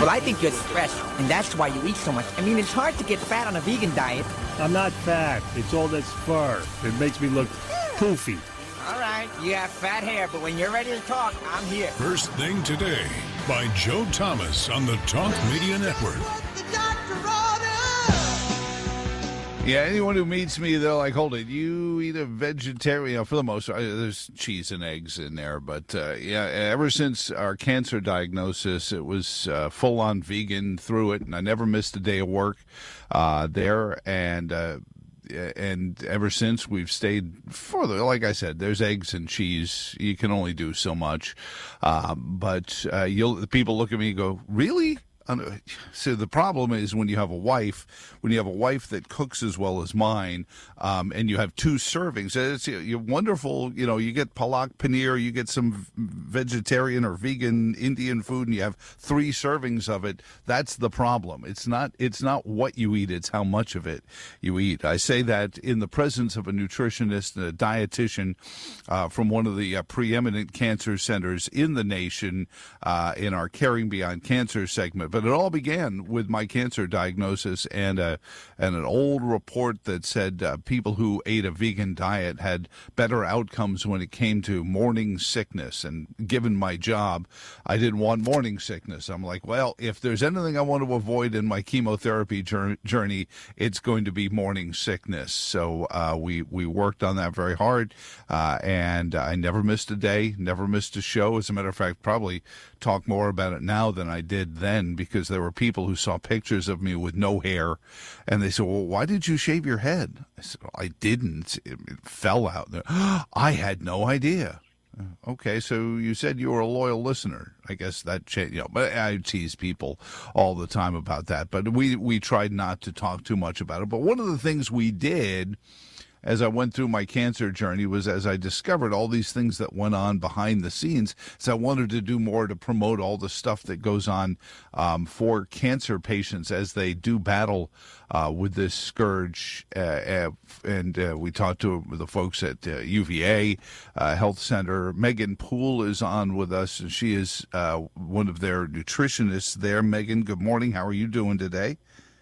Well, I think you're stressed, and that's why you eat so much. I mean, it's hard to get fat on a vegan diet. I'm not fat. It's all this fur. It makes me look poofy. All right, you have fat hair, but when you're ready to talk, I'm here. First Thing Today by Joe Thomas on the Talk Media Network. Yeah, anyone who meets me, they're like, hold it, you eat a vegetarian, for the most part, there's cheese and eggs in there, but yeah, ever since our cancer diagnosis, it was full-on vegan through it, and I never missed a day of work there, and ever since we've stayed further. Like I said, there's eggs and cheese. You can only do so much, but people look at me and go, really? So the problem is when you have a wife that cooks as well as mine, and you have two servings, you're wonderful. You know, you get palak paneer, you get some vegetarian or vegan Indian food, and you have three servings of it. That's the problem. It's not what you eat; it's how much of it you eat. I say that in the presence of a nutritionist and a dietitian from one of the preeminent cancer centers in the nation in our Caring Beyond Cancer segment. But it all began with my cancer diagnosis and an old report that said people who ate a vegan diet had better outcomes when it came to morning sickness. And given my job, I didn't want morning sickness. I'm like, well, if there's anything I want to avoid in my chemotherapy journey, it's going to be morning sickness. So we worked on that very hard, and I never missed a day, never missed a show. As a matter of fact, probably talk more about it now than I did then, because there were people who saw pictures of me with no hair, and they said, well, why did you shave your head? I said, well, I didn't. It fell out. I had no idea. Okay, so you said you were a loyal listener. I guess that changed, but I tease people all the time about that. But we tried not to talk too much about it. But one of the things we did as I went through my cancer journey was, as I discovered all these things that went on behind the scenes, so I wanted to do more to promote all the stuff that goes on for cancer patients as they do battle with this scourge. And we talked to the folks at UVA Health Center. Megan Poole is on with us, and she is one of their nutritionists there. Megan, good morning. How are you doing today?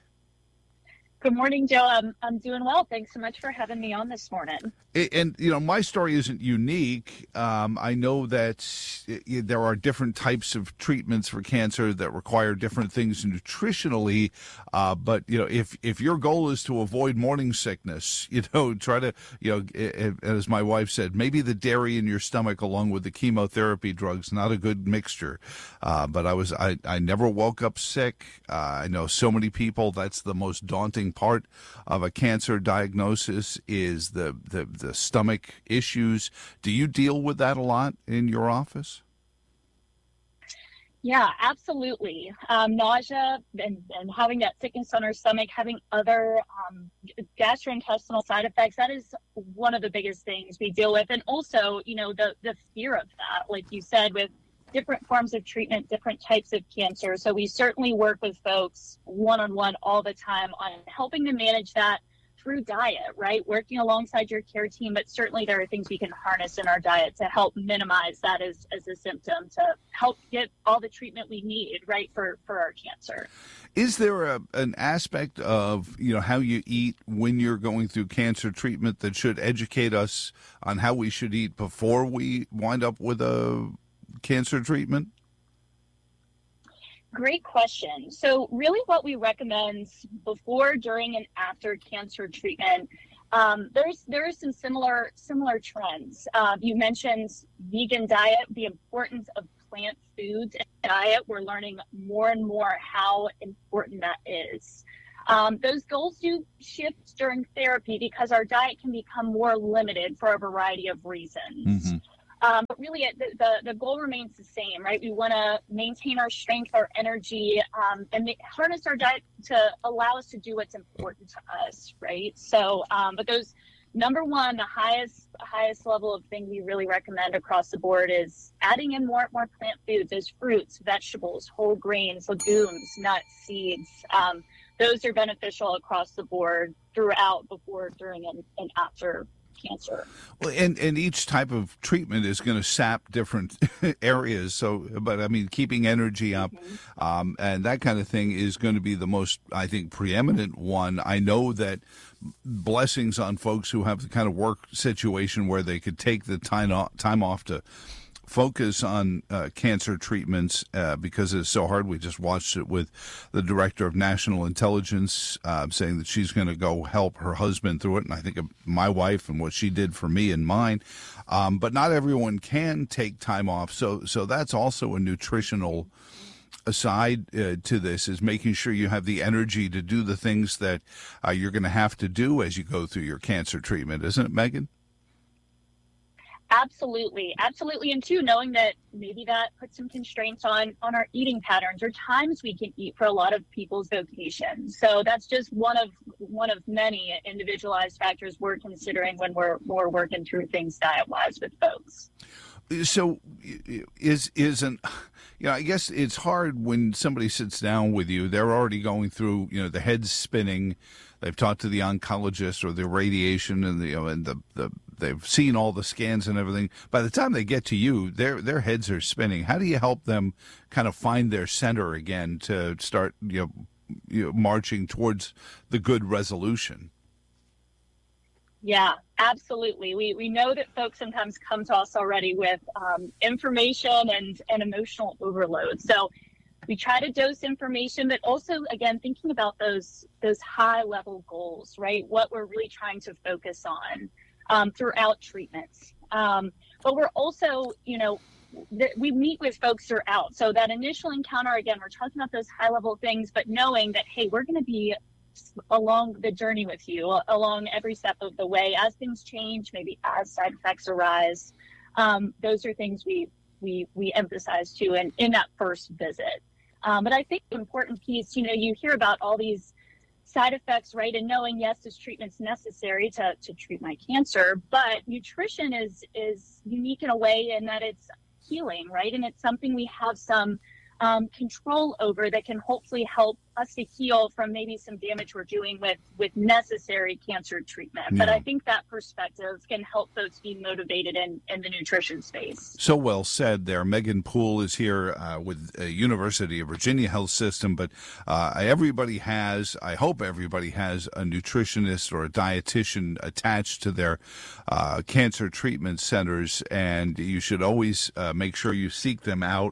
Good morning, Joe. I'm doing well. Thanks so much for having me on this morning. And, my story isn't unique. I know that there are different types of treatments for cancer that require different things nutritionally. But, if your goal is to avoid morning sickness, try to, as my wife said, maybe the dairy in your stomach along with the chemotherapy drugs, not a good mixture. But I never woke up sick. I know so many people, that's the most daunting part of a cancer diagnosis is the stomach issues. Do you deal with that a lot in your office? Yeah, absolutely. Nausea and having that sickness on our stomach, having other gastrointestinal side effects, that is one of the biggest things we deal with. And also, the fear of that, like you said, with different forms of treatment, different types of cancer. So we certainly work with folks one-on-one all the time on helping them manage that through diet, right? Working alongside your care team, but certainly there are things we can harness in our diet to help minimize that as a symptom, to help get all the treatment we need, right, for our cancer. Is there an aspect of, how you eat when you're going through cancer treatment that should educate us on how we should eat before we wind up with a cancer treatment? Great question. So really what we recommend before, during, and after cancer treatment, there are some similar trends. You mentioned vegan diet, the importance of plant foods and diet. We're learning more and more how important that is. Those goals do shift during therapy because our diet can become more limited for a variety of reasons. Mm-hmm. But really, the goal remains the same, right? We want to maintain our strength, our energy, and harness our diet to allow us to do what's important to us, right? So, but those, number one, the highest level of thing we really recommend across the board is adding in more plant foods, those fruits, vegetables, whole grains, legumes, nuts, seeds. Those are beneficial across the board throughout, before, during, and after cancer. Well, and each type of treatment is going to sap different areas. So, but I mean, keeping energy up and that kind of thing is going to be the most, I think, preeminent one. I know that blessings on folks who have the kind of work situation where they could take the time off to focus on cancer treatments because it's so hard. We just watched it with the director of national intelligence saying that she's going to go help her husband through it. And I think of my wife and what she did for me and mine. But not everyone can take time off. So that's also a nutritional aside to this, is making sure you have the energy to do the things that you're going to have to do as you go through your cancer treatment. Isn't it, Megan? Absolutely. And two, knowing that maybe that puts some constraints on our eating patterns or times we can eat for a lot of people's vocations. So that's just one of many individualized factors we're considering when we're working through things diet-wise with folks. So I guess it's hard when somebody sits down with you, they're already going through, the head's spinning. They've talked to the oncologist or the radiation and they've seen all the scans and everything. By the time they get to you, their heads are spinning. How do you help them kind of find their center again to start, marching towards the good resolution? Yeah, absolutely. We know that folks sometimes come to us already with information and emotional overload. So we try to dose information, but also, again, thinking about those high level goals, right? What we're really trying to focus on throughout treatments. But we're also, we meet with folks throughout. So that initial encounter, again, we're talking about those high level things, but knowing that, hey, we're going to be along the journey with you, along every step of the way as things change, maybe as side effects arise. Those are things we emphasize too in that first visit. But I think the important piece, you hear about all these side effects, right? And knowing, yes, this treatment's necessary to treat my cancer, but nutrition is unique in a way in that it's healing, right? And it's something we have some control over that can hopefully help us to heal from maybe some damage we're doing with necessary cancer treatment. Yeah. But I think that perspective can help folks be motivated in the nutrition space. So well said there. Megan Poole is here with University of Virginia Health System, but I hope everybody has a nutritionist or a dietitian attached to their cancer treatment centers, and you should always make sure you seek them out.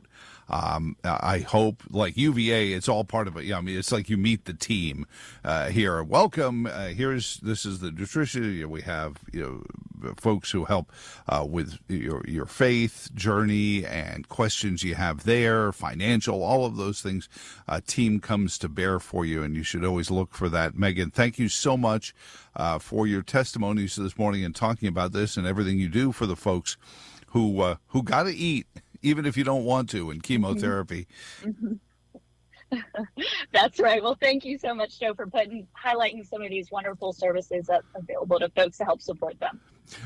I hope, like UVA, it's all part of it. Yeah, I mean, it's like you meet the team here. Welcome. This is the nutrition. We have folks who help with your faith journey and questions you have there, financial, all of those things. A team comes to bear for you, and you should always look for that. Megan, thank you so much for your testimonies this morning and talking about this and everything you do for the folks who got to eat, even if you don't want to, in chemotherapy. Mm-hmm. That's right. Well, thank you so much, Joe, for highlighting some of these wonderful services that's available to folks to help support them.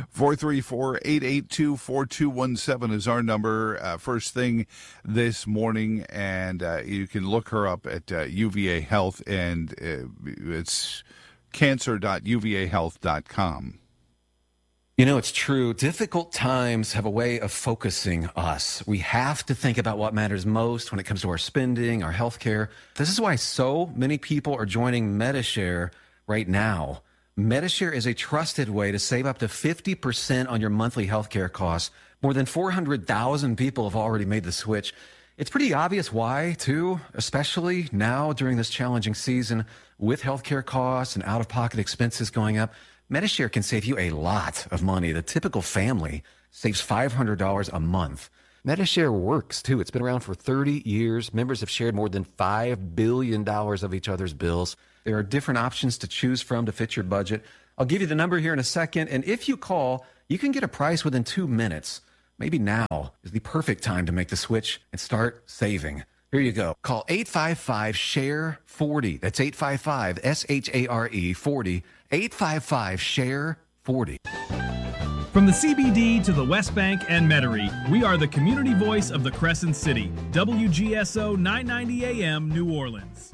434-882-4217 is our number. First thing this morning, and you can look her up at UVA Health, and it's cancer.uvahealth.com. It's true. Difficult times have a way of focusing us. We have to think about what matters most when it comes to our spending, our health care. This is why so many people are joining Medi-Share right now. Medi-Share is a trusted way to save up to 50% on your monthly health care costs. More than 400,000 people have already made the switch. It's pretty obvious why, too, especially now during this challenging season with health care costs and out-of-pocket expenses going up. Medi-Share can save you a lot of money. The typical family saves $500 a month. Medi-Share works, too. It's been around for 30 years. Members have shared more than $5 billion of each other's bills. There are different options to choose from to fit your budget. I'll give you the number here in a second, and if you call, you can get a price within 2 minutes. Maybe now is the perfect time to make the switch and start saving. Here you go. Call 855-SHARE-40. That's 855-SHARE 40. 855-SHARE-40. From the CBD to the West Bank and Metairie, we are the community voice of the Crescent City. WGSO 990 AM, New Orleans.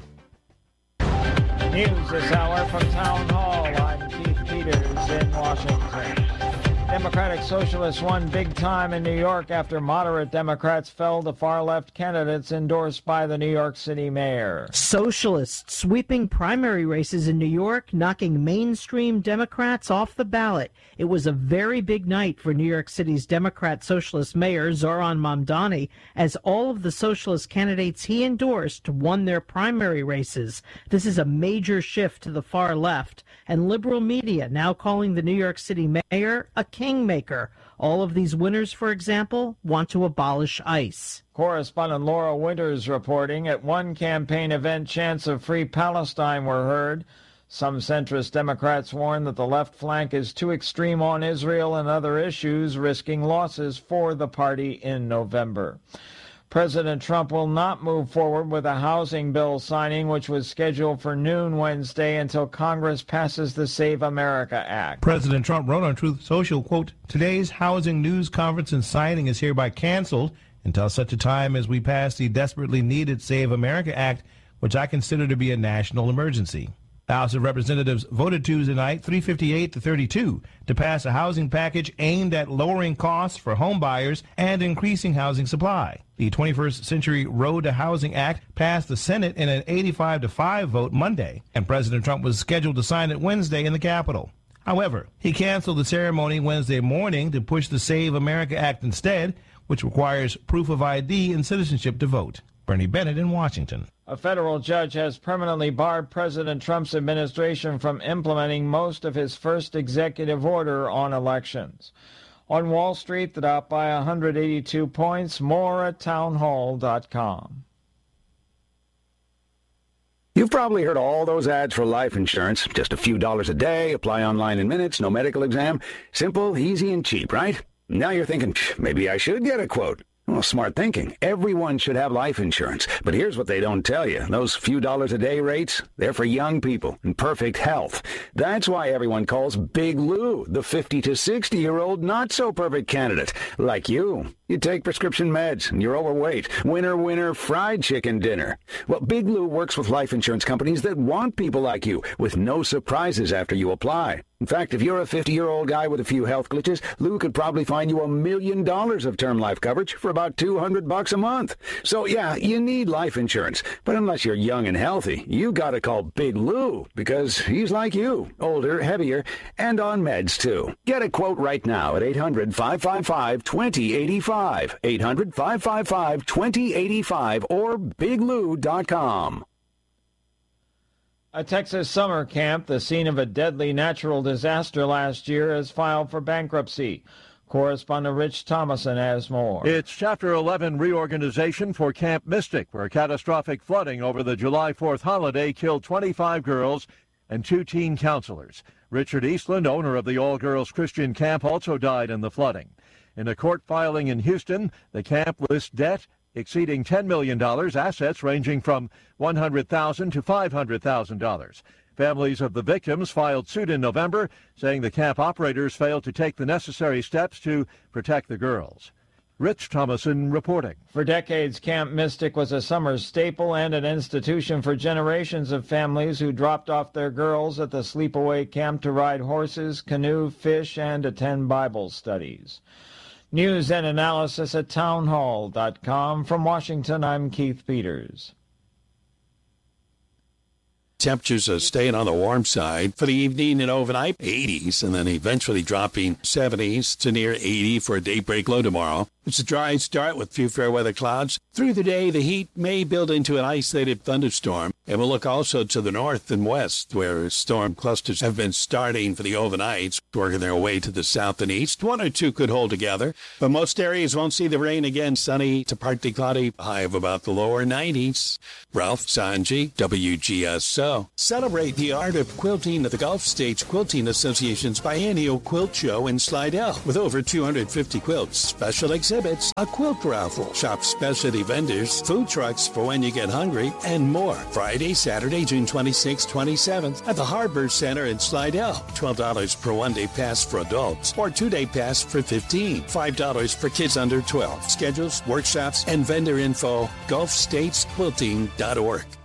News this hour from Town Hall. I'm Keith Peters in Washington. Democratic Socialists won big time in New York after moderate Democrats fell to far-left candidates endorsed by the New York City mayor. Socialists sweeping primary races in New York, knocking mainstream Democrats off the ballot. It was a very big night for New York City's Democrat Socialist Mayor Zohran Mamdani, as all of the socialist candidates he endorsed won their primary races. This is a major shift to the far left, and liberal media now calling the New York City mayor a kingmaker. All of these winners, for example, want to abolish ICE. Correspondent Laura Winters reporting. At one campaign event, chants of Free Palestine were heard. Some centrist Democrats warn that the left flank is too extreme on Israel and other issues, risking losses for the party in November. President Trump will not move forward with a housing bill signing, which was scheduled for noon Wednesday, until Congress passes the Save America Act. President Trump wrote on Truth Social, quote, "Today's housing news conference and signing is hereby canceled until such a time as we pass the desperately needed Save America Act, which I consider to be a national emergency." The House of Representatives voted Tuesday night 358 to 32 to pass a housing package aimed at lowering costs for home buyers and increasing housing supply. The 21st Century Road to Housing Act passed the Senate in an 85-5 vote Monday, and President Trump was scheduled to sign it Wednesday in the Capitol. However, he canceled the ceremony Wednesday morning to push the Save America Act instead, which requires proof of ID and citizenship to vote. Bernie Bennett in Washington. A federal judge has permanently barred President Trump's administration from implementing most of his first executive order on elections. On Wall Street, the Dow by 182 points. More at townhall.com. You've probably heard all those ads for life insurance. Just a few dollars a day, apply online in minutes, no medical exam. Simple, easy, and cheap, right? Now you're thinking, maybe I should get a quote. Well, smart thinking. Everyone should have life insurance. But here's what they don't tell you. Those few dollars a day rates, they're for young people in perfect health. That's why everyone calls Big Lou the 50 to 60-year-old not-so-perfect candidate, like you. You take prescription meds, and you're overweight. Winner, fried chicken dinner. Well, Big Lou works with life insurance companies that want people like you, with no surprises after you apply. In fact, if you're a 50-year-old guy with a few health glitches, Lou could probably find you $1 million of term life coverage for about $200 a month. So, yeah, you need life insurance. But unless you're young and healthy, you gotta call Big Lou, because he's like you, older, heavier, and on meds, too. Get a quote right now at 800-555-2085. 800-555-2085 or biglou.com. A Texas summer camp, the scene of a deadly natural disaster last year, has filed for bankruptcy. Correspondent Rich Thomason has more. It's Chapter 11 reorganization for Camp Mystic, where catastrophic flooding over the July 4th holiday killed 25 girls and 2 teen counselors. Richard Eastland, owner of the all-girls Christian camp, also died in the flooding. In a court filing in Houston, the camp lists debt exceeding $10 million, assets ranging from $100,000 to $500,000. Families of the victims filed suit in November, saying the camp operators failed to take the necessary steps to protect the girls. Rich Thomason reporting. For decades, Camp Mystic was a summer staple and an institution for generations of families who dropped off their girls at the sleepaway camp to ride horses, canoe, fish, and attend Bible studies. News and analysis at townhall.com. From Washington, I'm Keith Peters. Temperatures are staying on the warm side for the evening and overnight, 80s, and then eventually dropping 70s to near 80 for a daybreak low tomorrow. It's a dry start with few fair weather clouds. Through the day, the heat may build into an isolated thunderstorm, and we'll look also to the north and west, where storm clusters have been starting for the overnights, working their way to the south and east. 1 or 2 could hold together, but most areas won't see the rain again. Sunny to partly cloudy, high of about the lower 90s. Ralph Sanji, WGSO. Celebrate the art of quilting at the Gulf States Quilting Association's biennial quilt show in Slidell. With over 250 quilts, special exhibits, a quilt raffle, shop specialty vendors, food trucks for when you get hungry, and more. Friday, Saturday, June 26th, 27th at the Harbor Center in Slidell. $12 per one-day pass for adults or 2-day pass for $15. $5 for kids under 12. Schedules, workshops, and vendor info, GulfStatesQuilting.org.